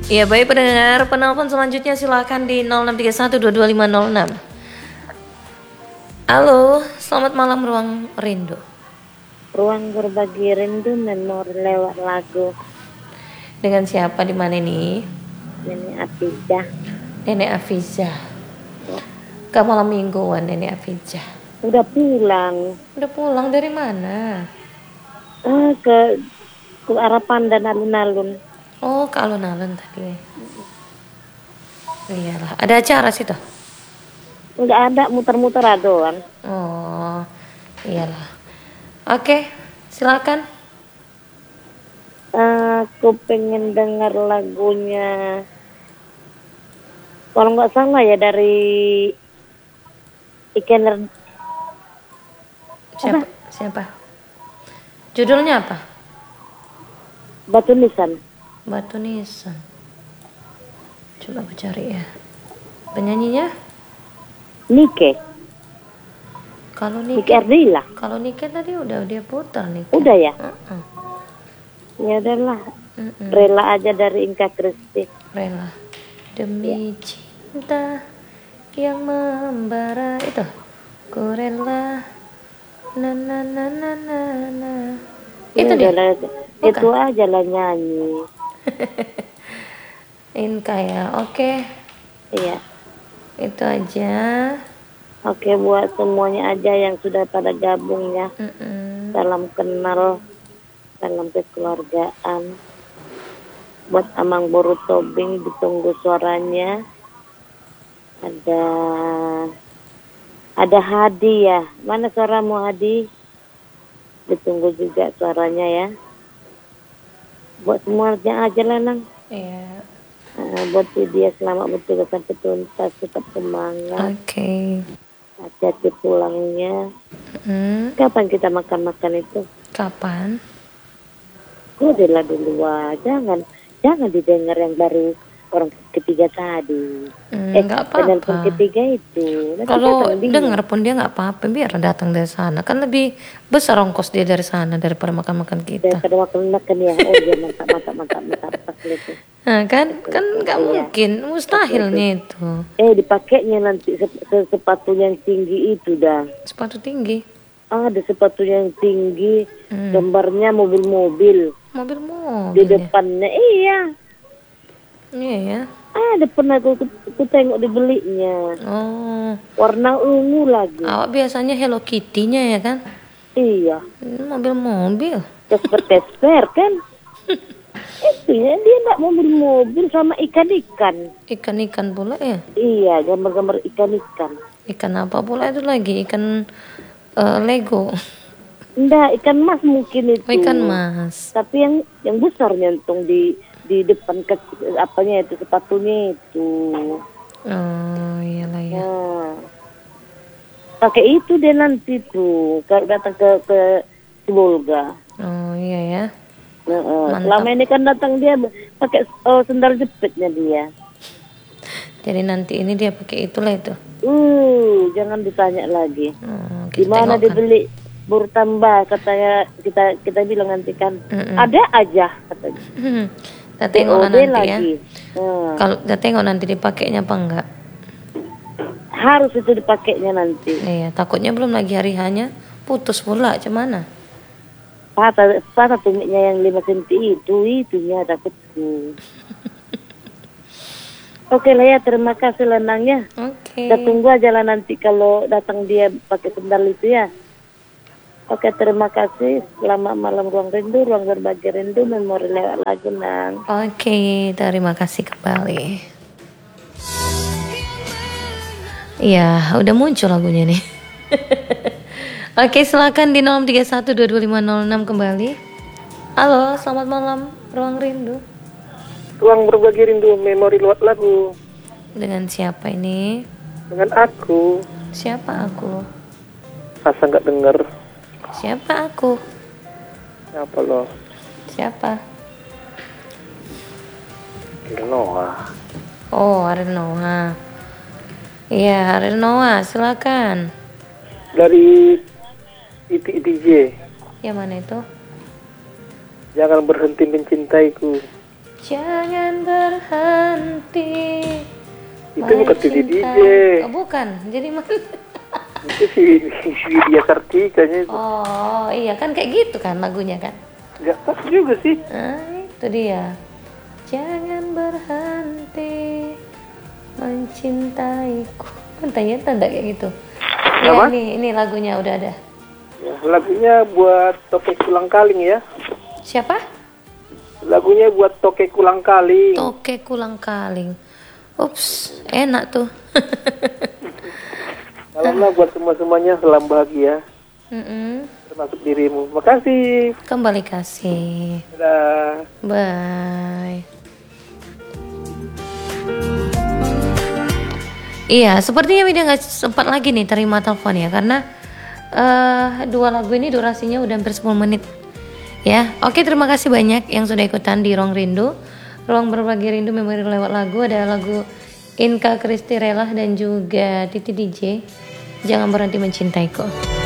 Iya, baik pendengar, penelpon selanjutnya silakan di 0631225506. Halo, selamat malam Ruang Rindu. Ruang berbagi rindu memori lewat lagu. Dengan siapa di mana ini? Nenek Afizah. Nenek Afizah. Ya. Ke malam mingguan Nenek Afizah. Udah pulang. Udah pulang dari mana? Ke arah Pandan alun-alun. Oh, ke alun-alun tadi. Iyalah, ada acara sih tuh. Udah ada muter-muter doang. Oh, iyalah. Oke, silakan. Aku pengen dengar lagunya. Kalau nggak salah ya dari Ikener. Siapa? Judulnya apa? Batu Nisan. Batu Nisan. Coba aku cari ya. Penyanyinya? Nike. Kalau Nike Ardila. Kalau Nike tadi udah dia putar nih. Udah ya? Ya udahlah. Rela aja dari Inka Kristi. Rela. Demi cinta yang membara itu. Ku rela. Na na na na na na. Itu dia. Itu aja lah nyanyi. Inka ya. Oke. Iya. Itu aja. Oke, buat semuanya aja yang sudah pada gabung ya. Salam kenal, salam kekeluargaan. Buat Amang Boru Tobing, ditunggu suaranya. Ada Hadi ya. Mana suaramu Hadi? Ditunggu juga suaranya ya. Buat semuanya aja lah Nang. Iya. Buat dia selamat bertugas sampai tuntas, tetap semangat. Oke. Hati-hati pulangnya. Kapan kita makan-makan itu? Kapan? Udahlah dulu, jangan didengar yang baru orang ketiga tadi. Nggak apa-apa. Penelpon ketiga itu. Kalau dengar pun dia nggak apa-apa, biar datang dari sana. Kan lebih besar ongkos dia dari sana daripada makan-makan kita. Daripada makan ya. Oh iya, mantap. Itu. Nah, kan nggak mungkin, mustahilnya itu. Dipakainya nanti sepatu yang tinggi itu dah. Sepatu tinggi? Ada sepatu yang tinggi, gambarnya mobil-mobil. Mobil-mobil. Di depannya, iya. Iya ya. Ada pernah aku tengok dibelinya. Oh. Warna ungu lagi. Awak biasanya Hello Kitty-nya ya kan? Iya. Mobil-mobil. Tesper kan? Itu ya, dia nggak mobil-mobil sama ikan-ikan. Ikan-ikan pula ya? Iya, gambar-gambar ikan-ikan. Ikan apa pula itu lagi? Ikan Lego. Enggak, ikan mas mungkin itu. Ikan mas. Tapi yang besar nyentung di depan apanya itu, sepatunya itu. Oh, iyalah ya. Nah, pakai itu dia nanti tuh kalau datang ke Bolga. Oh iya ya. Selama ini kan datang dia pakai sendal jepitnya dia. Jadi nanti ini dia pakai itulah itu. Jangan ditanya lagi. Di mana dibeli baru tambah, katanya kita bilang nanti kan. Ada aja katanya. Kita tengok nanti lagi. Ya. Kalau kita tengok nanti dipakainya apa enggak? Harus itu dipakainya nanti. Iya, takutnya belum lagi hari hanya putus pula, cuman patah tumitnya yang 5 cm itunya takutku. Oke lah ya, terima kasih Lenangnya. Oke. Kita tunggu aja lah nanti kalau datang dia pakai sendal itu ya. Oke, terima kasih. Selamat malam Ruang Rindu, Ruang Berbagi Rindu, memori lewat lagu Nang. Oke, terima kasih kembali. Iya, udah muncul lagunya nih. Oke, silakan di 03122506 kembali. Halo, selamat malam Ruang Rindu. Ruang Berbagi Rindu, memori lewat lagu. Dengan siapa ini? Dengan aku. Siapa aku? Asa nggak denger. Siapa aku? Siapa lo? Siapa? Noah. Oh, Arnoa. Iya, Arnoa, silakan. Dari Itik DJ. Yang mana itu? Jangan berhenti mencintaiku. Jangan berhenti Itu bukan Titi DJ. mencintai. Oh, bukan. Jadi mana? Itu si dia Kartikanya itu. Oh iya kan kayak gitu kan lagunya kan. Nggak pas juga sih. Nah itu dia. Jangan berhenti mencintaiku. Kan ternyata enggak kayak gitu. Ya Apa? ini lagunya udah ada. Ya, lagunya buat Toke Kulang Kaling ya. Siapa? Lagunya buat Toke Kulang Kaling. Toke Kulang Kaling. Ups, enak tuh. Salamlah buat semuanya salam bahagia. Mm-mm. Termasuk dirimu. Makasih. Kembali kasih. Dadah. Bye. Iya, sepertinya Widya nggak sempat lagi nih terima telepon ya, karena dua lagu ini durasinya udah hampir 10 menit. Ya, oke, terima kasih banyak yang sudah ikutan di Ruang Rindu. Ruang berbagi rindu memori lewat lagu, ada lagu Inka Kristi Relah dan juga Titi DJ. Jangan berhenti mencintaiku.